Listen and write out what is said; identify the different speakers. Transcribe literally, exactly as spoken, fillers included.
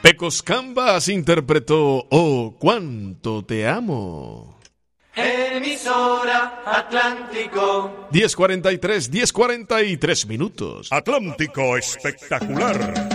Speaker 1: Pecos Cambas interpretó Oh, cuánto te amo.
Speaker 2: Emisora Atlántico.
Speaker 1: diez cuarenta y tres, diez cuarenta y tres minutos.
Speaker 3: Atlántico espectacular.